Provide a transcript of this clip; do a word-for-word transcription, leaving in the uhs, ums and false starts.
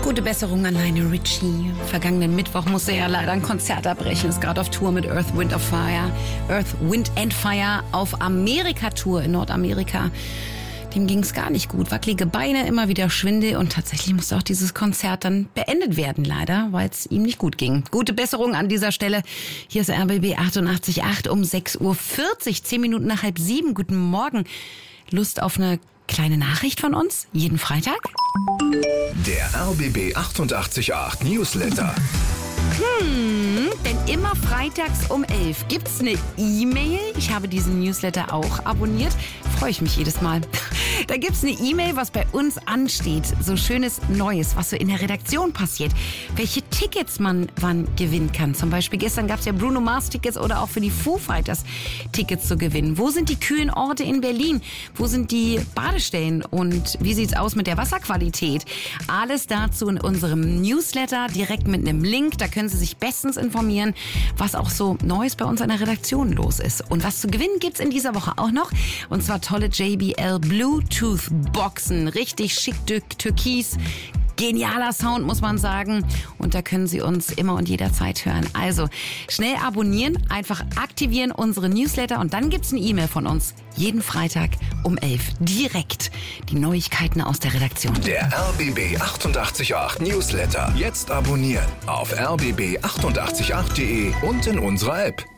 Gute Besserung an Lionel Richie. Vergangenen Mittwoch musste er leider ein Konzert abbrechen. Ist gerade auf Tour mit Earth, Wind of Fire. Earth, Wind and Fire auf Amerika-Tour in Nordamerika. Dem ging es gar nicht gut. Wackelige Beine, immer wieder Schwindel und tatsächlich musste auch dieses Konzert dann beendet werden, leider, weil es ihm nicht gut ging. Gute Besserung an dieser Stelle. Hier ist R B B achtundachtzig Komma acht um sechs Uhr vierzig, zehn Minuten nach halb sieben. Guten Morgen. Lust auf eine kleine Nachricht von uns? Jeden Freitag? Der R B B achtundachtzig Komma acht Newsletter. Hm, denn immer freitags um elf gibt's eine E-Mail. Ich habe diesen Newsletter auch abonniert. Freue ich mich jedes Mal. Da gibt's eine E-Mail, was bei uns ansteht. So schönes Neues, was so in der Redaktion passiert. Welche Tickets man wann gewinnen kann. Zum Beispiel gestern gab's ja Bruno Mars Tickets oder auch für die Foo Fighters Tickets zu gewinnen. Wo sind die kühlen Orte in Berlin? Wo sind die Badestellen? Und wie sieht's aus mit der Wasserqualität? Alles dazu in unserem Newsletter, direkt mit einem Link. Da können Sie sich bestens informieren, was auch so Neues bei uns in der Redaktion los ist. Und was zu gewinnen gibt's in dieser Woche auch noch. Und zwar tolle J B L Bluetooth-Boxen. Richtig schick türkis. Genialer Sound, muss man sagen. Und da können Sie uns immer und jederzeit hören. Also schnell abonnieren, einfach aktivieren unsere Newsletter und dann gibt's eine E-Mail von uns. Jeden Freitag um elf. Direkt die Neuigkeiten aus der Redaktion. Der R B B achtundachtzig Komma acht Newsletter. Jetzt abonnieren auf r b b achtundachtzig Komma acht punkt de und in unserer App.